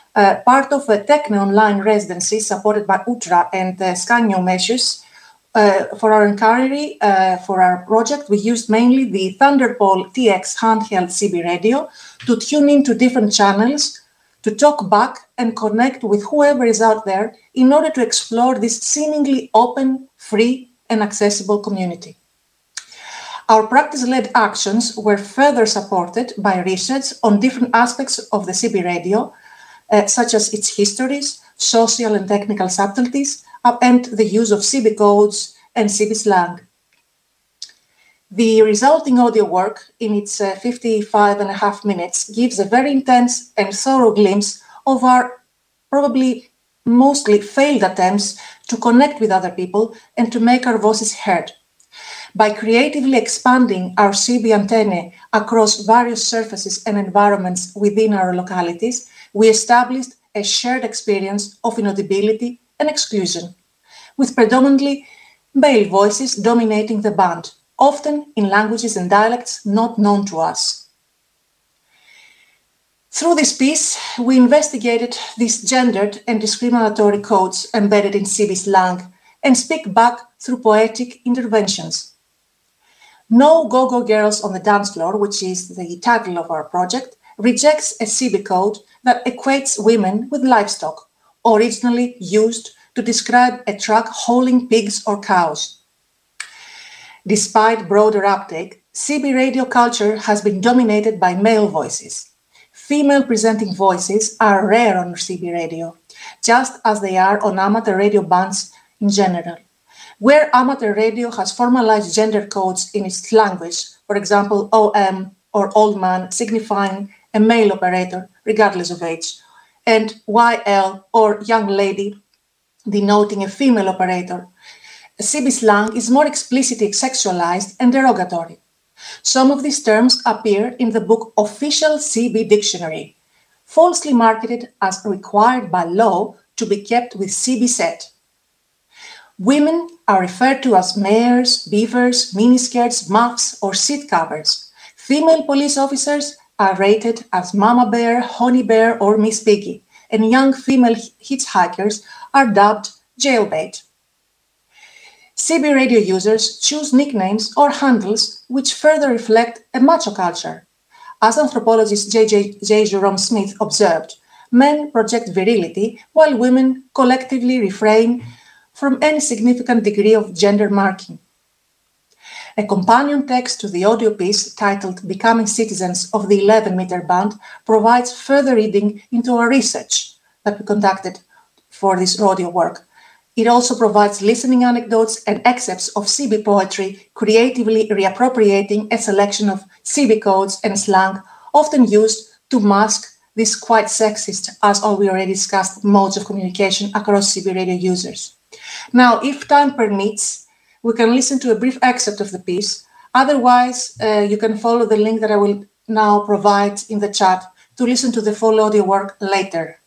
part of a Techno Online residency supported by Ultra and Sky New Measures. For our inquiry, for our project, we used mainly the Thunderbolt TX handheld CB radio to tune into different channels, to talk back and connect with whoever is out there in order to explore this seemingly open, free, and accessible community. Our practice-led actions were further supported by research on different aspects of the CB radio, such as its histories, social and technical subtleties, and the use of CB codes and CB slang. The resulting audio work in its 55.5 minutes gives a very intense and thorough glimpse of our probably mostly failed attempts to connect with other people and to make our voices heard. By creatively expanding our CB antennae across various surfaces and environments within our localities, we established a shared experience of inaudibility and exclusion, with predominantly male voices dominating the band, often in languages and dialects not known to us. Through this piece, we investigated these gendered and discriminatory codes embedded in CB slang and speak back through poetic interventions. No Go-Go Girls on the Dance Floor, which is the title of our project, rejects a CB code that equates women with livestock, originally used to describe a truck hauling pigs or cows. Despite broader uptake, CB radio culture has been dominated by male voices. Female-presenting voices are rare on CB radio, just as they are on amateur radio bands in general. Where amateur radio has formalized gender codes in its language, for example, OM or old man signifying a male operator regardless of age, and YL or young lady denoting a female operator, CB slang is more explicitly sexualized and derogatory. Some of these terms appear in the book Official CB Dictionary, falsely marketed as required by law to be kept with CB set. Women are referred to as mares, beavers, miniskirts, muffs, or seat covers. Female police officers are rated as Mama Bear, Honey Bear, or Miss Piggy, and young female hitchhikers are dubbed jailbait. CB radio users choose nicknames or handles which further reflect a macho culture. As anthropologist J. Jerome Smith observed, men project virility while women collectively refrain from any significant degree of gender marking. A companion text to the audio piece titled Becoming Citizens of the 11-meter band provides further reading into our research that we conducted for this audio work. It also provides listening anecdotes and excerpts of CB poetry, creatively reappropriating a selection of CB codes and slang often used to mask this quite sexist, as we already discussed, modes of communication across CB radio users. Now, if time permits, we can listen to a brief excerpt of the piece. Otherwise, you can follow the link that I will now provide in the chat to listen to the full audio work later.